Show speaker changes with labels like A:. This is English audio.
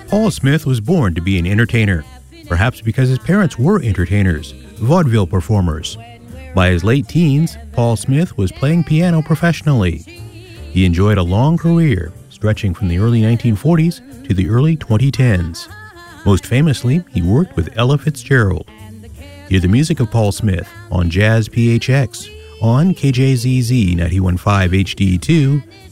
A: Paul Smith was born to be an entertainer, perhaps because his parents were entertainers, vaudeville performers. By his late teens, Paul Smith was playing piano professionally. He enjoyed a long career, stretching from the early 1940s to the early 2010s. Most famously, he worked with Ella Fitzgerald. Hear the music of Paul Smith on Jazz PHX on KJZZ 91.5 HD2,